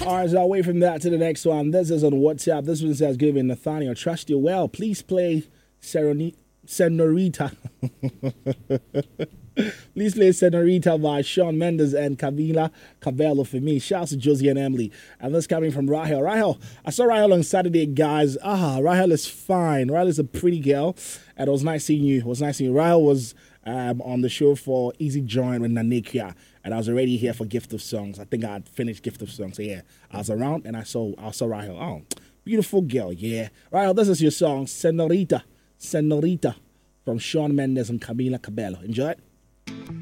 All right, so away from that to the next one. This is on WhatsApp. This one says, "Good evening, Nathaniel. Trust you well. Please play Senorita." Please play Senorita by Shawn Mendes and Camila Cabello for me. Shouts to Josie and Emily. And this coming from Rahel. Rahel, I saw Rahel on Saturday, guys. Rahel is fine. Rahel is a pretty girl. And it was nice seeing you. Rahel was on the show for Easy Join with Nanekia. And I was already here for Gift of Songs. I think I had finished Gift of Songs. So yeah, I was around and I saw Rahel. Oh, beautiful girl, yeah. Rahel, this is your song, Senorita, from Shawn Mendes and Camila Cabello. Enjoy it.